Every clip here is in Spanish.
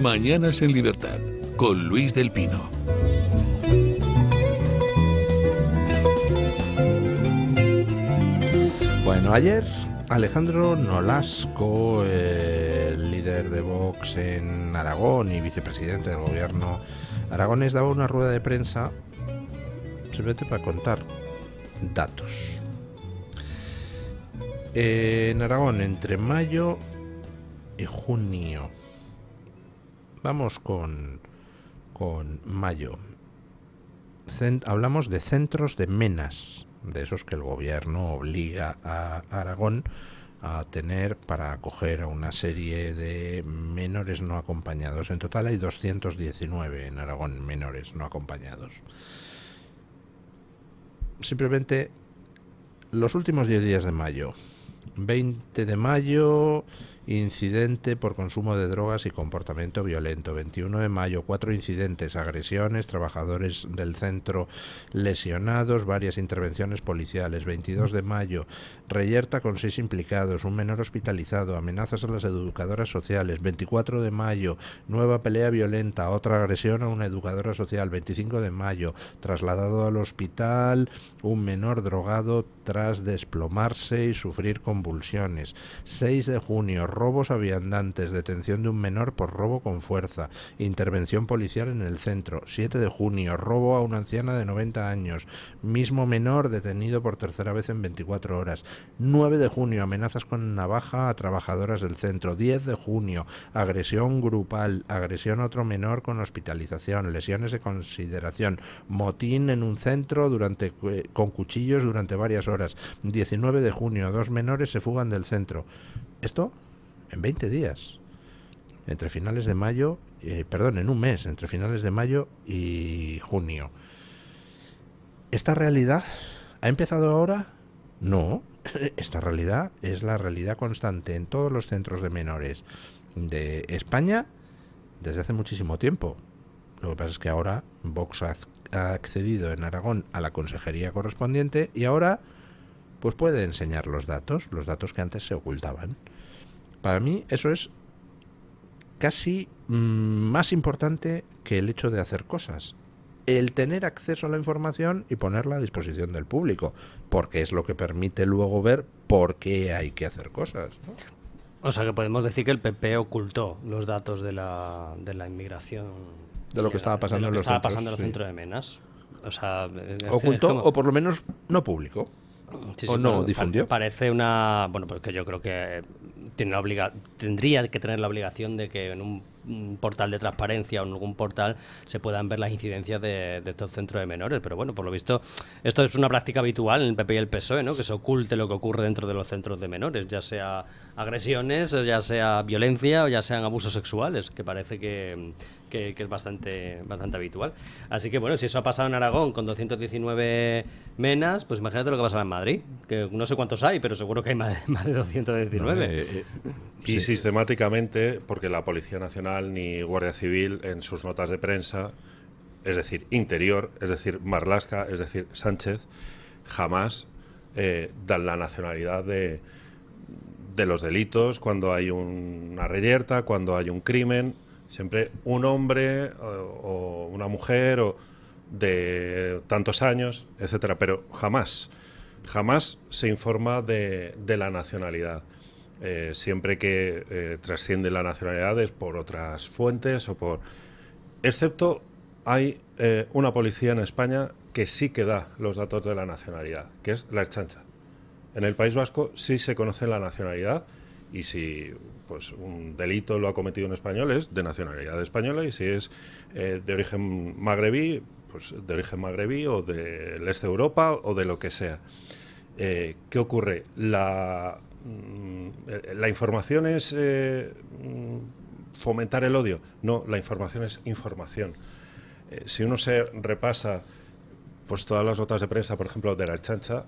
Mañanas en Libertad, con Luis del Pino. Bueno, ayer Alejandro Nolasco, el líder de Vox en Aragón y vicepresidente del gobierno aragonés, daba una rueda de prensa simplemente para contar datos. En Aragón, entre mayo y junio. Vamos con mayo. Hablamos de centros de menas, de esos que el gobierno obliga a Aragón a tener para acoger a una serie de menores no acompañados. En total hay 219 en Aragón, menores no acompañados. Simplemente los últimos 10 días de mayo. 20 de mayo, incidente por consumo de drogas y comportamiento violento. 21 de mayo, 4 incidentes, agresiones, trabajadores del centro lesionados, varias intervenciones policiales. 22 de mayo, reyerta con 6 implicados, un menor hospitalizado, amenazas a las educadoras sociales. 24 de mayo, nueva pelea violenta, otra agresión a una educadora social. 25 de mayo, trasladado al hospital, un menor drogado tras desplomarse y sufrir convulsiones. 6 de junio, robos a viandantes, detención de un menor por robo con fuerza, intervención policial en el centro. 7 de junio, robo a una anciana de 90 años, mismo menor detenido por tercera vez en 24 horas. 9 de junio, amenazas con navaja a trabajadoras del centro. 10 de junio, agresión grupal, agresión a otro menor con hospitalización, lesiones de consideración, motín en un centro con cuchillos durante varias horas. 19 de junio, 2 menores se fugan del centro. Esto en 20 días, entre finales de mayo, en un mes, entre finales de mayo y junio. ¿Esta realidad ha empezado ahora? No, esta realidad es la realidad constante en todos los centros de menores de España desde hace muchísimo tiempo. Lo que pasa es que ahora Vox ha accedido en Aragón a la consejería correspondiente y ahora pues puede enseñar los datos que antes se ocultaban. Para mí eso es casi más importante que el hecho de hacer cosas. El tener acceso a la información y ponerla a disposición del público, porque es lo que permite luego ver por qué hay que hacer cosas, ¿no? O sea que podemos decir que el PP ocultó los datos de la inmigración. De lo que estaba pasando en los centros de menas. O sea, ocultó o por lo menos no publicó. Sí, o no difundió. Parece una... Bueno, pues que yo creo que tendría que tener la obligación de que en un portal de transparencia o en algún portal se puedan ver las incidencias de estos centros de menores. Pero bueno, por lo visto, esto es una práctica habitual en el PP y el PSOE, ¿no? Que se oculte lo que ocurre dentro de los centros de menores, ya sea agresiones, ya sea violencia o ya sean abusos sexuales, que parece que es bastante habitual. Así que bueno, si eso ha pasado en Aragón con 219 menas, pues imagínate lo que pasará en Madrid, que no sé cuántos hay, pero seguro que hay más de 219. Y sistemáticamente, porque la Policía Nacional ni Guardia Civil en sus notas de prensa, es decir, Interior, es decir, Marlaska, es decir, Sánchez, jamás dan la nacionalidad de los delitos cuando hay una reyerta, cuando hay un crimen. Siempre un hombre o una mujer o de tantos años, etcétera, pero jamás se informa de la nacionalidad. Siempre que trasciende la nacionalidad es por otras fuentes excepto hay una policía en España que sí que da los datos de la nacionalidad, que es la Ertzaintza. En el País Vasco sí se conoce la nacionalidad. Y si pues un delito lo ha cometido un español, es de nacionalidad española, y si es de origen magrebí, pues de origen magrebí o del este de Europa o de lo que sea. ¿Qué ocurre? La información es fomentar el odio. No, la información es información. Si uno se repasa pues todas las notas de prensa, por ejemplo, de la Ertzaintza,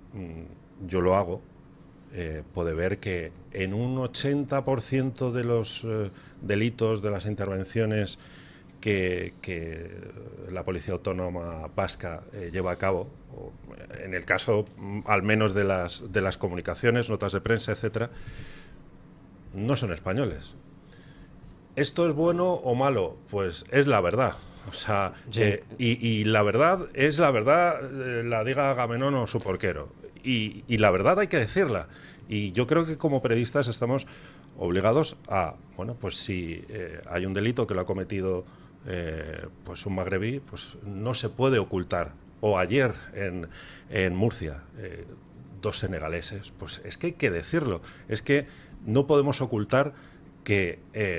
yo lo hago, puede ver que en un 80% de los delitos, de las intervenciones que la Policía Autónoma Vasca lleva a cabo, o en el caso al menos de las comunicaciones, notas de prensa, etcétera, no son españoles. ¿Esto es bueno o malo? Pues es la verdad. O sea, Sí. y la verdad es la verdad, la diga Agamenón o su porquero. Y la verdad hay que decirla. Y yo creo que como periodistas estamos obligados a, bueno, pues si hay un delito que lo ha cometido pues un magrebí, pues no se puede ocultar. O ayer en Murcia, 2 senegaleses, pues es que hay que decirlo. Es que no podemos ocultar que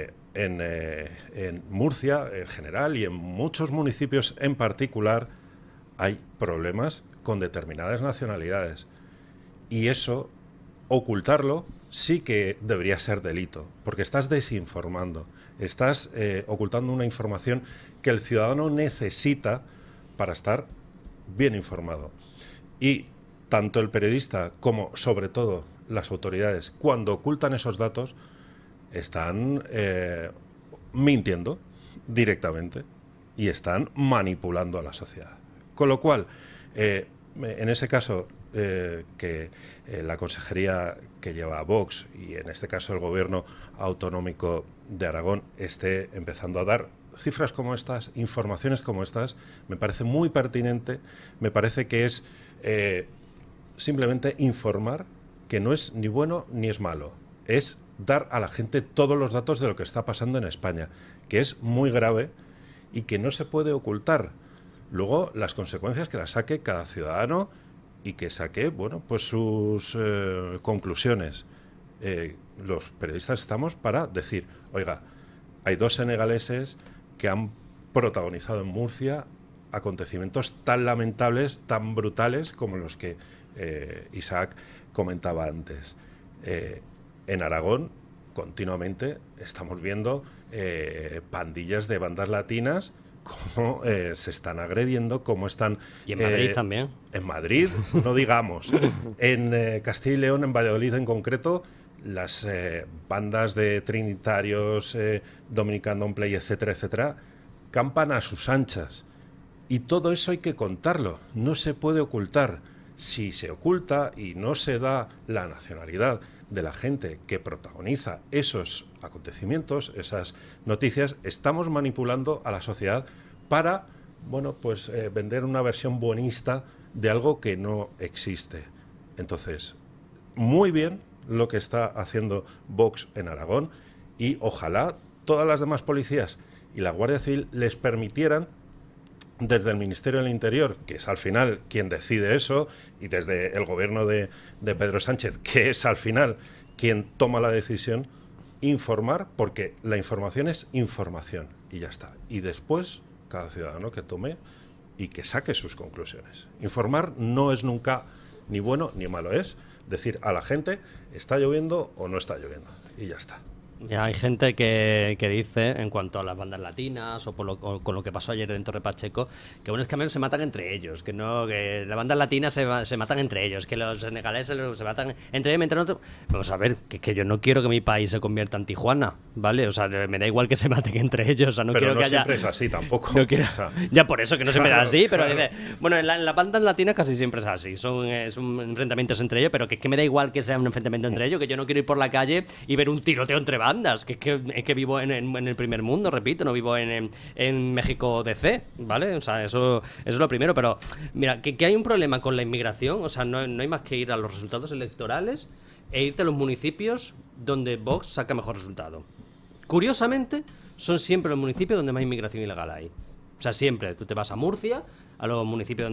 en Murcia en general y en muchos municipios en particular hay problemas con determinadas nacionalidades. Y eso, ocultarlo, sí que debería ser delito, porque estás desinformando, estás ocultando una información que el ciudadano necesita para estar bien informado. Y tanto el periodista como, sobre todo, las autoridades, cuando ocultan esos datos, están mintiendo directamente y están manipulando a la sociedad. Con lo cual, en ese caso, que la consejería que lleva a Vox y en este caso el gobierno autonómico de Aragón esté empezando a dar cifras como estas, informaciones como estas, me parece muy pertinente, me parece que es simplemente informar que no es ni bueno ni es malo, es dar a la gente todos los datos de lo que está pasando en España, que es muy grave y que no se puede ocultar. Luego, las consecuencias que las saque cada ciudadano y que saque, bueno, pues sus conclusiones. Los periodistas estamos para decir, oiga, hay 2 senegaleses que han protagonizado en Murcia acontecimientos tan lamentables, tan brutales como los que Isaac comentaba antes. En Aragón, continuamente, estamos viendo pandillas de bandas latinas cómo se están agrediendo, cómo están... Y en Madrid también. En Madrid, no digamos. En Castilla y León, en Valladolid en concreto, las bandas de trinitarios, Dominican Don't Play, etcétera, etcétera, campan a sus anchas. Y todo eso hay que contarlo, no se puede ocultar. Si se oculta y no se da la nacionalidad de la gente que protagoniza esos acontecimientos, esas noticias, estamos manipulando a la sociedad para, bueno, pues vender una versión buenista de algo que no existe. Entonces, muy bien lo que está haciendo Vox en Aragón y ojalá todas las demás policías y la Guardia Civil les permitieran desde el Ministerio del Interior, que es al final quien decide eso, y desde el gobierno de Pedro Sánchez, que es al final quien toma la decisión, informar, porque la información es información, y ya está. Y después, cada ciudadano que tome y que saque sus conclusiones. Informar no es nunca ni bueno ni malo, es decir a la gente, está lloviendo o no está lloviendo, y ya está. Ya hay gente que dice, en cuanto a las bandas latinas o con lo que pasó ayer en Torre Pacheco, que bueno, es que al menos se matan entre ellos, que no, que las bandas latinas se matan entre ellos, que los senegaleses se matan entre ellos. Vamos a ver, que yo no quiero que mi país se convierta en Tijuana, ¿vale? O sea, me da igual que se maten entre ellos, o sea, no pero quiero no que haya... siempre es así tampoco. No quiero... O sea, ya por eso que no siempre es así, pero claro. dice, bueno, en las bandas latinas casi siempre es así, son enfrentamientos entre ellos, pero que es que me da igual que sea un enfrentamiento entre ellos, que yo no quiero ir por la calle y ver un tiroteo entre bandas, es que vivo en el primer mundo, repito, no vivo en México DC, ¿vale? O sea, eso es lo primero, pero mira, que hay un problema con la inmigración, o sea, no hay más que ir a los resultados electorales e irte a los municipios donde Vox saca mejor resultado. Curiosamente, son siempre los municipios donde más inmigración ilegal hay. O sea, siempre, tú te vas a Murcia, a los municipios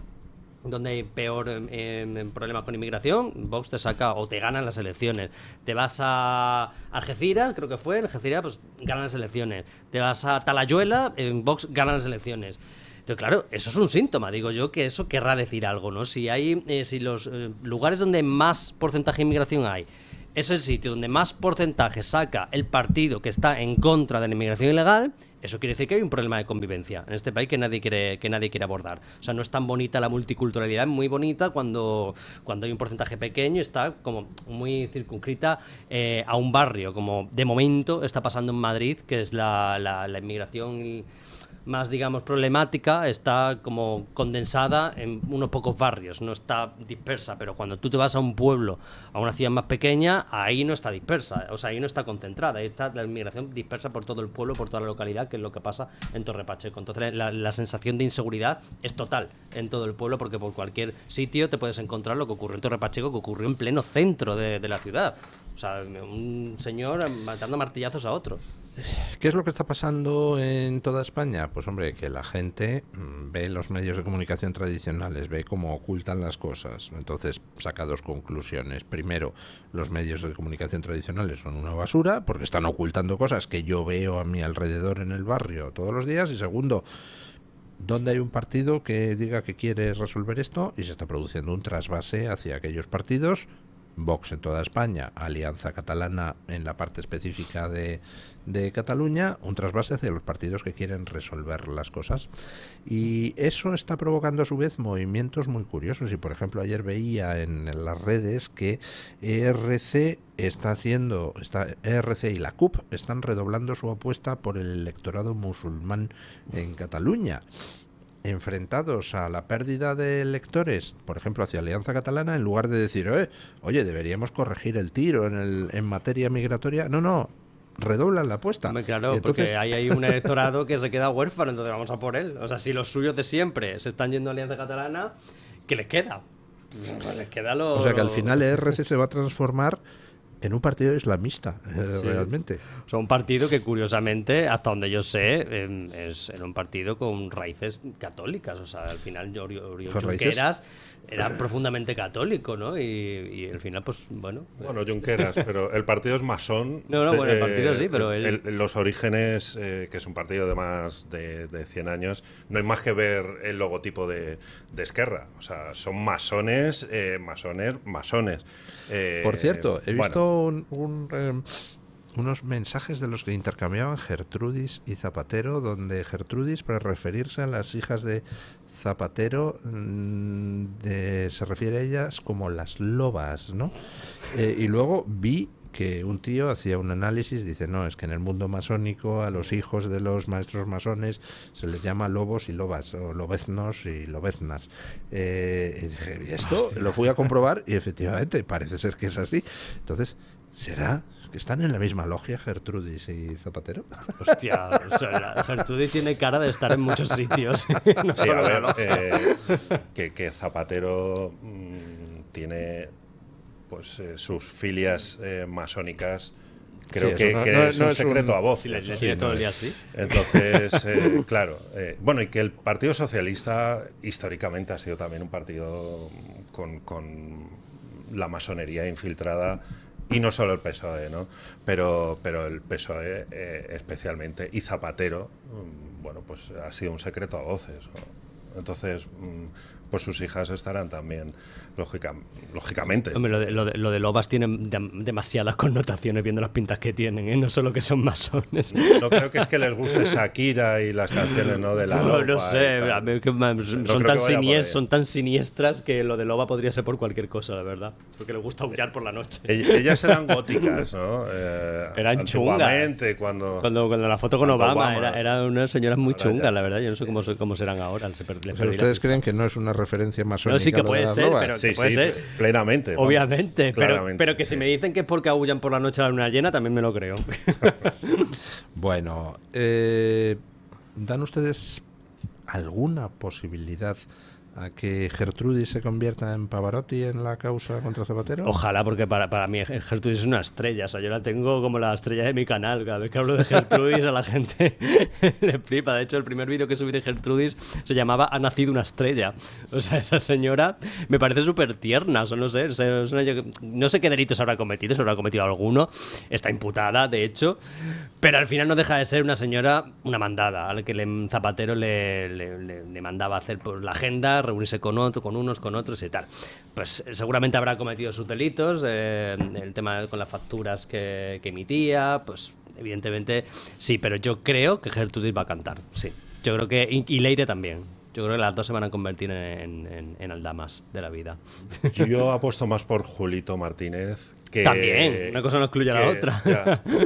donde hay peor problemas con inmigración, Vox te saca o te ganan las elecciones. Te vas a Algeciras, creo que fue, Algeciras pues ganan las elecciones. Te vas a Talayuela, Vox gana las elecciones. Entonces, claro, eso es un síntoma, digo yo, que eso querrá decir algo, ¿no? Si los lugares donde más porcentaje de inmigración hay es el sitio donde más porcentaje saca el partido que está en contra de la inmigración ilegal, eso quiere decir que hay un problema de convivencia en este país que nadie quiere abordar. O sea, no es tan bonita la multiculturalidad, es muy bonita cuando hay un porcentaje pequeño, está como muy circunscrita a un barrio, como de momento está pasando en Madrid, que es la inmigración más, digamos, problemática está como condensada en unos pocos barrios, no está dispersa, pero cuando tú te vas a un pueblo, a una ciudad más pequeña, ahí no está dispersa, o sea, ahí no está concentrada, ahí está la inmigración dispersa por todo el pueblo, por toda la localidad, que es lo que pasa en Torre Pacheco. Entonces la sensación de inseguridad es total en todo el pueblo, porque por cualquier sitio te puedes encontrar lo que ocurrió en Torre Pacheco, que ocurrió en pleno centro de la ciudad. O sea, un señor matando martillazos a otro. ¿Qué es lo que está pasando en toda España? Pues hombre, que la gente ve los medios de comunicación tradicionales, ve cómo ocultan las cosas. Entonces saca dos conclusiones. Primero, los medios de comunicación tradicionales son una basura porque están ocultando cosas que yo veo a mi alrededor en el barrio todos los días. Y segundo, ¿dónde hay un partido que diga que quiere resolver esto? Y se está produciendo un trasvase hacia aquellos partidos. Vox en toda España, Alianza Catalana en la parte específica de Cataluña, un trasvase hacia los partidos que quieren resolver las cosas. Y eso está provocando a su vez movimientos muy curiosos. Y por ejemplo, ayer veía en las redes que ERC ERC y la CUP están redoblando su apuesta por el electorado musulmán en Cataluña, enfrentados a la pérdida de electores, por ejemplo, hacia Alianza Catalana, en lugar de decir, oye, deberíamos corregir el tiro en materia migratoria. No, redoblan la apuesta. Claro, entonces, porque hay un electorado que se queda huérfano, entonces vamos a por él. O sea, si los suyos de siempre se están yendo a Alianza Catalana, ¿qué les queda? Pues les queda O sea, que al final ERC se va a transformar en un partido islamista, sí, realmente. O sea, un partido que, curiosamente, hasta donde yo sé, era un partido con raíces católicas. O sea, al final Oriol Junqueras era profundamente católico, ¿no? Y al final, pues, bueno... Bueno, Junqueras, pero el partido es masón. No, bueno, el partido sí, pero los orígenes, que es un partido de más de 100 años, no hay más que ver el logotipo de Esquerra. O sea, son masones. Por cierto, he visto unos mensajes de los que intercambiaban Gertrudis y Zapatero, donde Gertrudis, para referirse a las hijas de Zapatero, se refiere a ellas como las lobas, ¿no? Y luego vi que un tío hacía un análisis, dice, no, es que en el mundo masónico a los hijos de los maestros masones se les llama lobos y lobas, o lobeznos y lobeznas. Y dije, ¿y esto? Lo fui a comprobar y efectivamente parece ser que es así. Entonces, ¿será que están en la misma logia Gertrudis y Zapatero? Hostia, o sea, Gertrudis tiene cara de estar en muchos sitios. No, sí, a ver, que Zapatero tiene... pues sus filias masónicas, creo que es un secreto a voces. Si le tiene todo el día así. Entonces, claro. Bueno, y que el Partido Socialista históricamente ha sido también un partido con la masonería infiltrada, y no solo el PSOE, ¿no? Pero el PSOE especialmente, y Zapatero, bueno, pues ha sido un secreto a voces, ¿no? Entonces, pues sus hijas estarán también, lógicamente. Hombre, lo de lobas tiene demasiadas connotaciones viendo las pintas que tienen, ¿eh? No solo que son masones. No creo que es que les guste Shakira y las canciones, ¿no? De la loba. No sé, a mí son tan siniestras que lo de loba podría ser por cualquier cosa, la verdad. Porque les gusta aullar por la noche. Ellas eran góticas, ¿no? Eran chungas. Cuando la foto con Obama eran unas señoras muy chungas, la verdad. Yo no sé cómo serán ahora. Pero ustedes creen que no es una referencia masónica. No, sí que puede ser, pero sí, plenamente. Obviamente, pero que si me dicen que es porque aullan por la noche a la luna llena, también me lo creo. Bueno, ¿dan ustedes alguna posibilidad a que Gertrudis se convierta en Pavarotti en la causa contra Zapatero? Ojalá, porque para mí Gertrudis es una estrella. O sea, yo la tengo como la estrella de mi canal. Cada vez que hablo de Gertrudis a la gente le flipa. De hecho, el primer vídeo que subí de Gertrudis se llamaba "Ha nacido una estrella". O sea, esa señora me parece súper tierna. O sea, no sé, no sé qué delitos habrá cometido, si habrá cometido alguno. Está imputada, de hecho. Pero al final no deja de ser una señora, una mandada, al que Zapatero le mandaba hacer por la agenda, reunirse con unos, con otros y tal. Pues seguramente habrá cometido sus delitos, el tema con las facturas que emitía, pues evidentemente sí, pero yo creo que Gertrudis va a cantar, sí. Yo creo que, y Leire también. Yo creo que las dos se van a convertir en aldamas de la vida. Yo apuesto más por Julito Martínez. También, una cosa no excluye a la otra.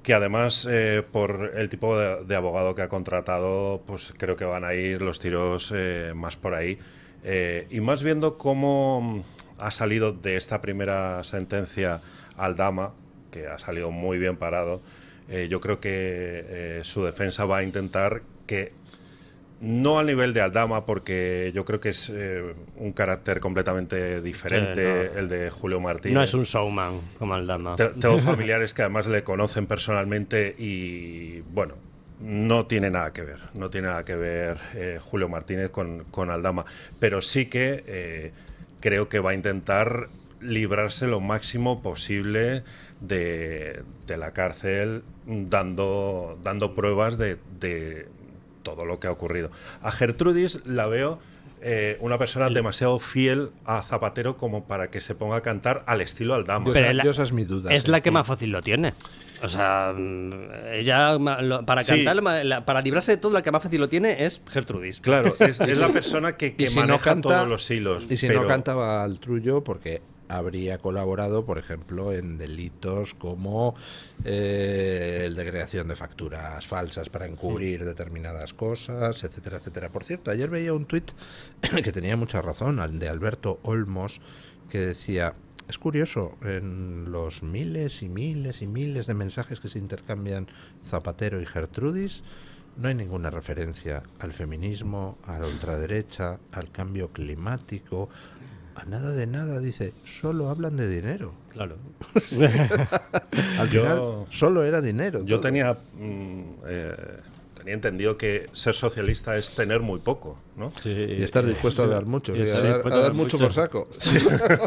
que además, por el tipo de abogado que ha contratado, pues creo que van a ir los tiros más por ahí. Y más viendo cómo ha salido de esta primera sentencia Aldama, que ha salido muy bien parado, yo creo que su defensa va a intentar que, no al nivel de Aldama, porque yo creo que es un carácter completamente diferente, el de Julio Martínez. No es un showman como Aldama. Tengo familiares que además le conocen personalmente y, bueno, no tiene nada que ver. No tiene nada que ver Julio Martínez con Aldama. Pero sí que creo que va a intentar librarse lo máximo posible de la cárcel, dando pruebas de todo lo que ha ocurrido. A Gertrudis la veo una persona demasiado fiel a Zapatero como para que se ponga a cantar al estilo Aldama. Pero esa es mi duda. Es la que más fácil lo tiene. O sea, ella para cantar, para librarse de todo, la que más fácil lo tiene es Gertrudis. Claro, es la persona que maneja todos los hilos. Y si no cantaba al trullo, porque habría colaborado, por ejemplo, en delitos como el de creación de facturas falsas para encubrir determinadas cosas, etcétera, etcétera. Por cierto, ayer veía un tuit que tenía mucha razón, el de Alberto Olmos, que decía: es curioso, en los miles y miles y miles de mensajes que se intercambian Zapatero y Gertrudis, no hay ninguna referencia al feminismo, a la ultraderecha, al cambio climático, a nada de nada. Dice, solo hablan de dinero. Claro. Al final, solo era dinero. Yo tenía entendido que ser socialista es tener muy poco, ¿no? Sí, y estar dispuesto a dar mucho, a dar mucho por saco. Sí.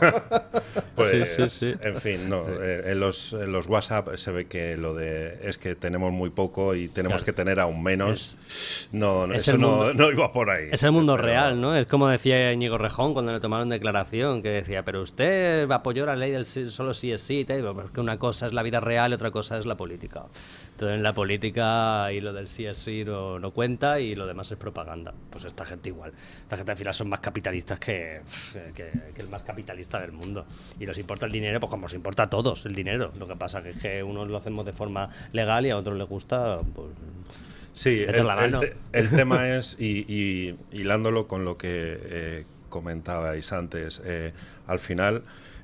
Pues, en fin, no, en los WhatsApp se ve que lo de es que tenemos muy poco y tenemos que tener aún menos. Eso no iba por ahí. Es el mundo real, ¿no? Es como decía Íñigo Rejón cuando le tomaron declaración, que decía, pero usted apoyó la ley del solo sí es sí, porque una cosa es la vida real y otra cosa es la política. Entonces en la política y lo del sí es sí no cuenta y lo demás es propaganda. Pues esta gente igual. Esta gente al final son más capitalistas que el más capitalista del mundo. Y les importa el dinero, pues como nos importa a todos el dinero. Lo que pasa es que unos lo hacemos de forma legal y a otros les gusta, pues... Sí, el tema es, y hilándolo con lo que comentabais antes, al final,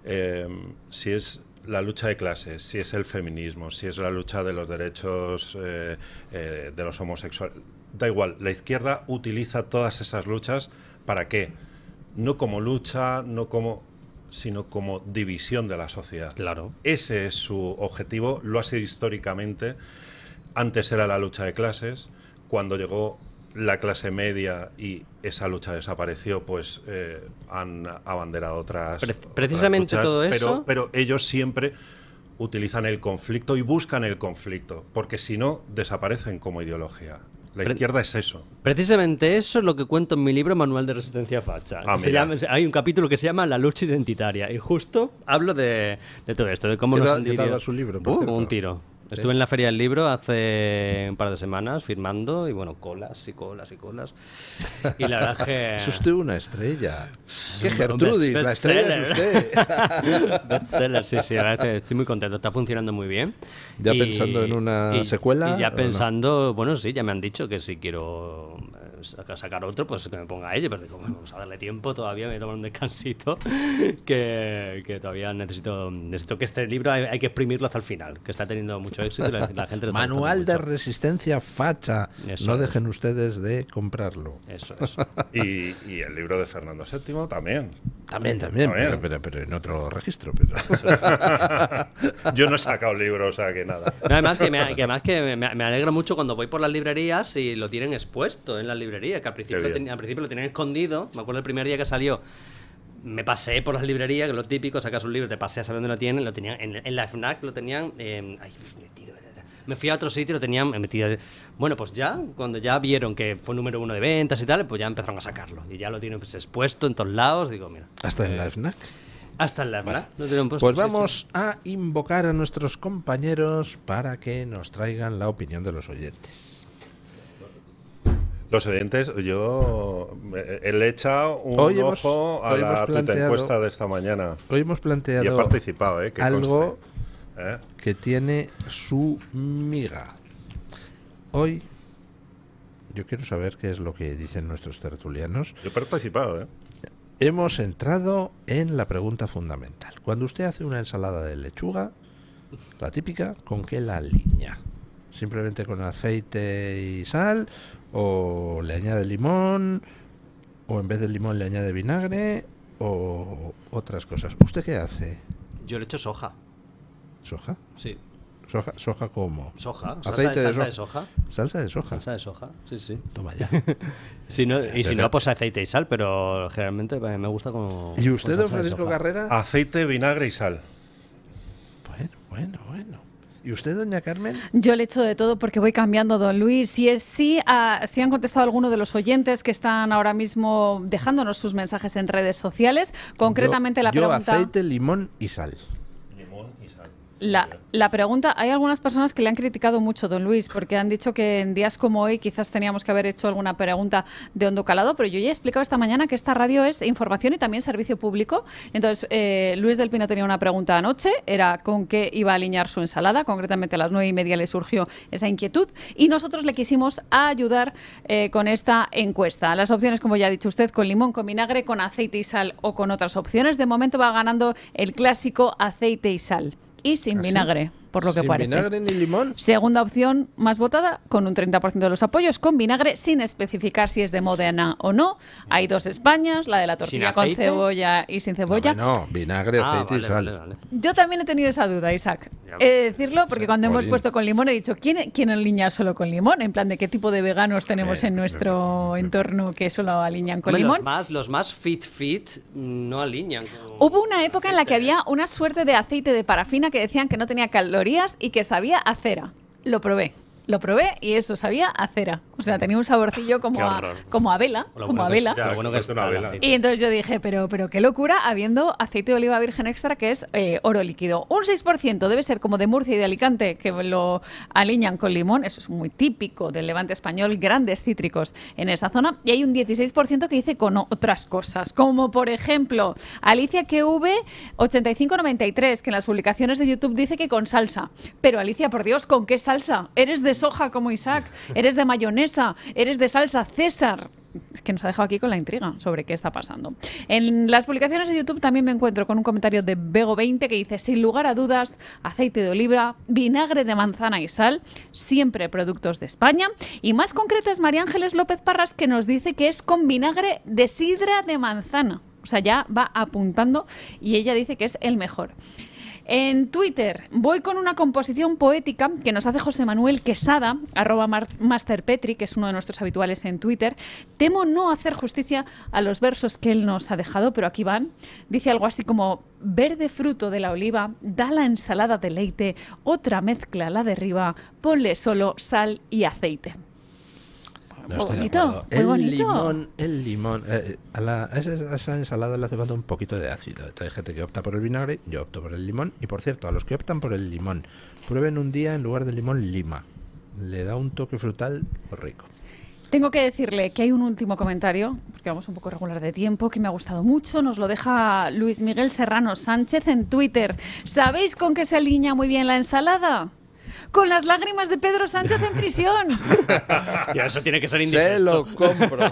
si es la lucha de clases, si es el feminismo, si es la lucha de los derechos de los homosexuales, da igual, la izquierda utiliza todas esas luchas ¿para qué? No como lucha, sino como división de la sociedad. Claro. Ese es su objetivo, lo ha sido históricamente. Antes era la lucha de clases, cuando llegó la clase media y esa lucha desapareció, pues han abanderado precisamente otras luchas, todo eso. pero ellos siempre utilizan el conflicto y buscan el conflicto, porque si no, desaparecen como ideología. La izquierda es eso. Precisamente eso es lo que cuento en mi libro Manual de Resistencia Facha. Hay un capítulo que se llama La lucha identitaria y justo hablo de todo esto, de cómo nos han dividido. ¿Qué tal su libro? Un tiro. ¿Sí? Estuve en la Feria del Libro hace un par de semanas firmando y bueno, colas y colas y colas. Y la verdad es que... Es usted una estrella. ¡Qué Gertrudis! La estrella es usted. Bestseller, sí, la verdad es que estoy muy contento. Está funcionando muy bien. ¿Ya pensando en una secuela? Y ya pensando, bueno, sí, ya me han dicho que si quiero sacar otro, pues que me ponga a ello. Pero digo, bueno, vamos a darle tiempo todavía, me voy a tomar un descansito, que todavía necesito que este libro hay que exprimirlo hasta el final, que está teniendo mucho éxito y la gente lo está Manual de mucho. Resistencia Facha. Eso no dejen ustedes de comprarlo. Eso. Y el libro de Fernando VII también. También. Pero en otro registro. Yo no he sacado el libro, o sea que nada. No, además que me alegra mucho cuando voy por las librerías y lo tienen expuesto en las librerías, que al principio lo tenían escondido. Me acuerdo el primer día que salió, me pasé por las librerías, que es lo típico, sacas un libro, te pasé a saber dónde lo tienen, en la FNAC lo tenían metido. Me fui a otro sitio y lo tenían metido. Bueno, pues ya, cuando ya vieron que fue número 1 de ventas y tal, pues ya empezaron a sacarlo. Y ya lo tienen expuesto en todos lados. Digo, mira. ¿Hasta en la FNAC? Hasta en la FNAC. Lo tienen puesto. Pues vamos a invocar a nuestros compañeros para que nos traigan la opinión de los oyentes. Los oyentes, yo le he echado un ojo a la encuesta de esta mañana. Hoy hemos planteado y he participado, que algo conste. que tiene su miga. Hoy yo quiero saber qué es lo que dicen nuestros tertulianos. Yo he participado, Hemos entrado en la pregunta fundamental. Cuando usted hace una ensalada de lechuga, la típica, ¿con qué la aliña? ¿Simplemente con aceite y sal? ¿O le añade limón? ¿O en vez de limón le añade vinagre? ¿O otras cosas? ¿Usted qué hace? Yo le echo soja. ¿Soja? Sí. ¿Soja cómo? Soja. ¿Aceite Salsa de soja. ¿Salsa de soja? Salsa de soja, sí. Toma ya. Si no, pues aceite y sal, pero generalmente me gusta con. ¿Y usted, con don salsa de Francisco soja. Carrera? Aceite, vinagre y sal. Bueno. ¿Y usted, doña Carmen? Yo le echo de todo porque voy cambiando, don Luis. Si han contestado algunos de los oyentes que están ahora mismo dejándonos sus mensajes en redes sociales. Concretamente la pregunta... aceite, limón y sal. Limón y sal. La pregunta, hay algunas personas que le han criticado mucho, don Luis, porque han dicho que en días como hoy quizás teníamos que haber hecho alguna pregunta de hondo calado, pero yo ya he explicado esta mañana que esta radio es información y también servicio público. Entonces, Luis del Pino tenía una pregunta anoche, era con qué iba a alinear su ensalada, concretamente a las 9:30 le surgió esa inquietud y nosotros le quisimos ayudar con esta encuesta. Las opciones, como ya ha dicho usted, con limón, con vinagre, con aceite y sal o con otras opciones. De momento va ganando el clásico aceite y sal. Y sin vinagre, por lo que parece. ¿Sin vinagre ni limón? Segunda opción más votada, con un 30% de los apoyos, con vinagre, sin especificar si es de Modena o no. Hay dos Españas, la de la tortilla con cebolla y sin cebolla. No, vinagre, aceite y sal. Vale. Yo también he tenido esa duda, Isaac. He de decirlo, porque cuando hemos puesto con limón he dicho, ¿quién alinea solo con limón? En plan, ¿de qué tipo de veganos tenemos en nuestro entorno que solo alinean con limón? Los más fit no alinean. Hubo una época en la que había una suerte de aceite de parafina que decían que no tenía calorías y que sabía a cera. Lo probé y eso sabía a cera. O sea, tenía un saborcillo como a vela. Y entonces yo dije, pero qué locura, habiendo aceite de oliva virgen extra que es oro líquido. Un 6% debe ser como de Murcia y de Alicante, que lo alinean con limón. Eso es muy típico del Levante español, grandes cítricos en esa zona. Y hay un 16% que dice con otras cosas, como por ejemplo Alicia QV 8593, que en las publicaciones de YouTube dice que con salsa. Pero Alicia, por Dios, ¿con qué salsa? ¿Eres de soja como Isaac? ¿Eres de mayonesa? ¿Eres de salsa César? Es que nos ha dejado aquí con la intriga sobre qué está pasando. En las publicaciones de YouTube también me encuentro con un comentario de Bego20 que dice, sin lugar a dudas, aceite de oliva, vinagre de manzana y sal, siempre productos de España. Y más concreta es María Ángeles López Parras, que nos dice que es con vinagre de sidra de manzana. O sea, ya va apuntando y ella dice que es el mejor. En Twitter voy con una composición poética que nos hace José Manuel Quesada, @masterpetri, que es uno de nuestros habituales en Twitter. Temo no hacer justicia a los versos que él nos ha dejado, pero aquí van. Dice algo así como: verde fruto de la oliva, da la ensalada deleite, otra mezcla la derriba, ponle solo sal y aceite. No estoy bonito, de acuerdo. muy bonito. El limón. A esa ensalada le hace falta un poquito de ácido. Entonces hay gente que opta por el vinagre, yo opto por el limón. Y por cierto, a los que optan por el limón, prueben un día en lugar de limón lima. Le da un toque frutal rico. Tengo que decirle que hay un último comentario, porque vamos un poco regular de tiempo, que me ha gustado mucho. Nos lo deja Luis Miguel Serrano Sánchez en Twitter. ¿Sabéis con qué se alinea muy bien la ensalada? Con las lágrimas de Pedro Sánchez en prisión. Ya, eso tiene que ser indigesto. Se lo compro.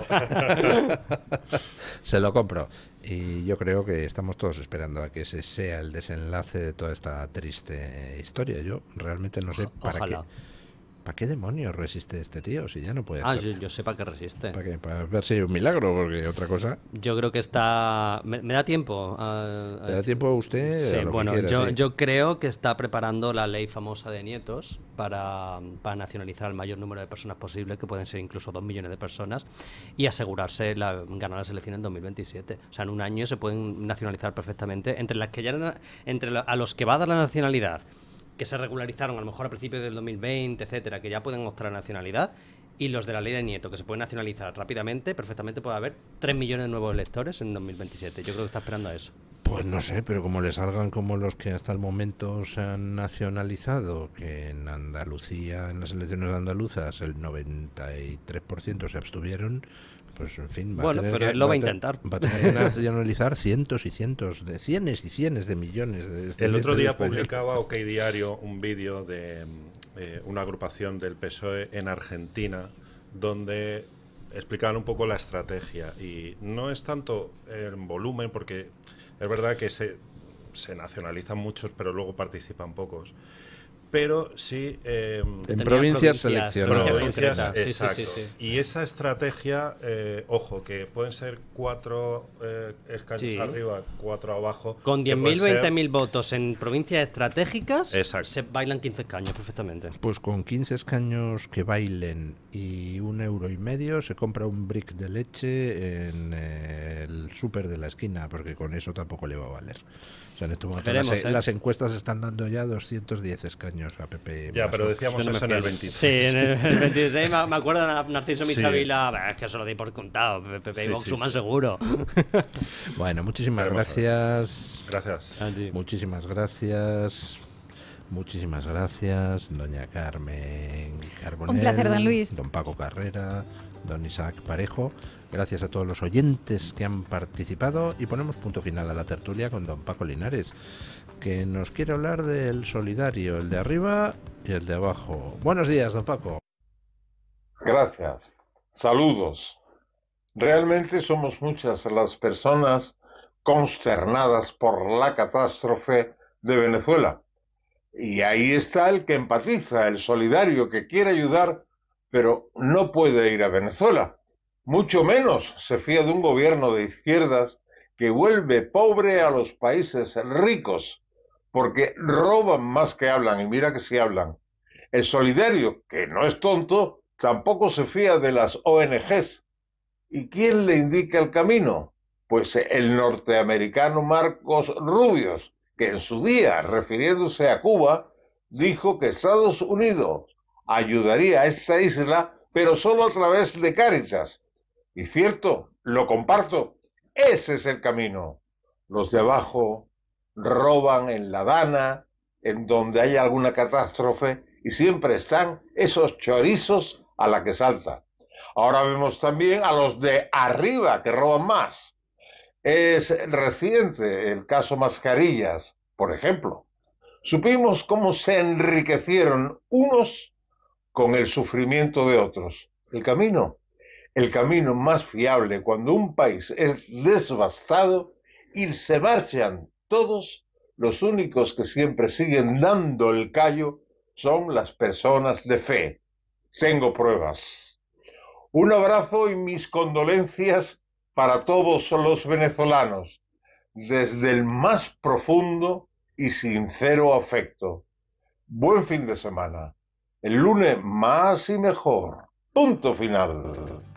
Se lo compro. Y yo creo que estamos todos esperando a que ese sea el desenlace de toda esta triste historia. Yo realmente no sé para Ojalá. qué. ¿Para qué demonios resiste este tío si ya no puede hacer? Yo sé para qué resiste. ¿Para qué? Para ver si hay un milagro, porque otra cosa. Yo creo que está... ¿Me da tiempo? ¿Le da tiempo a usted? Sí, a lo que bueno, quiera, sí. yo creo que está preparando la ley famosa de nietos para nacionalizar el mayor número de personas posible, que pueden ser incluso 2 millones de personas, y asegurarse ganar las elecciones en 2027. O sea, en un año se pueden nacionalizar perfectamente, entre las que ya a los que va a dar la nacionalidad, que se regularizaron a lo mejor a principios del 2020, etcétera, que ya pueden optar a nacionalidad, y los de la ley de nieto, que se pueden nacionalizar rápidamente, perfectamente puede haber 3 millones de nuevos electores en 2027. Yo creo que está esperando a eso. Pues no sé, pero como le salgan como los que hasta el momento se han nacionalizado, que en Andalucía, en las elecciones andaluzas, el 93% se abstuvieron, pues en fin, bueno, pero él lo va a intentar. Va a tener que nacionalizar cientos y cientos, de cienes y cienes de millones. El otro día publicaba OK Diario un vídeo de una agrupación del PSOE en Argentina, donde explicaban un poco la estrategia. Y no es tanto en volumen, porque es verdad que se nacionalizan muchos, pero luego participan pocos. Pero sí... en provincias seleccionadas. Provincias, exacto. Sí. Y esa estrategia, ojo, que pueden ser 4 escaños arriba, 4 abajo. Con 10.000, 20.000 votos en provincias estratégicas, exacto, se bailan 15 escaños perfectamente. Pues con 15 escaños que bailen y €1,50 se compra un brick de leche en el súper de la esquina, porque con eso tampoco le va a valer. O sea, en este momento las encuestas están dando ya 210 escaños a PP. Ya, pero decíamos eso en el 26. Sí, en el 26 me acuerdo de Narciso Michavila, es que eso lo di por contado, PP y Vox suman seguro. Bueno, muchísimas gracias. Gracias. Muchísimas gracias. Muchísimas gracias, doña Carmen Carbonell. Un placer, don Luis. Don Paco Carrera, don Isaac Parejo. Gracias a todos los oyentes que han participado y ponemos punto final a la tertulia con don Paco Linares, que nos quiere hablar del solidario, el de arriba y el de abajo. Buenos días, don Paco. Gracias. Saludos. Realmente somos muchas las personas consternadas por la catástrofe de Venezuela. Y ahí está el que empatiza, el solidario que quiere ayudar, pero no puede ir a Venezuela. Mucho menos se fía de un gobierno de izquierdas que vuelve pobre a los países ricos, porque roban más que hablan, y mira que sí hablan. El solidario, que no es tonto, tampoco se fía de las ONGs. ¿Y quién le indica el camino? Pues el norteamericano Marcos Rubio, que en su día, refiriéndose a Cuba, dijo que Estados Unidos ayudaría a esta isla, pero solo a través de Cáritas. Y cierto, lo comparto, ese es el camino. Los de abajo roban en la Dana, en donde hay alguna catástrofe, y siempre están esos chorizos a la que salta. Ahora vemos también a los de arriba que roban más. Es reciente el caso Mascarillas, por ejemplo. Supimos cómo se enriquecieron unos con el sufrimiento de otros. El camino más fiable cuando un país es devastado y se marchan todos, los únicos que siempre siguen dando el callo son las personas de fe. Tengo pruebas. Un abrazo y mis condolencias para todos los venezolanos, desde el más profundo y sincero afecto. Buen fin de semana. El lunes más y mejor. Punto final.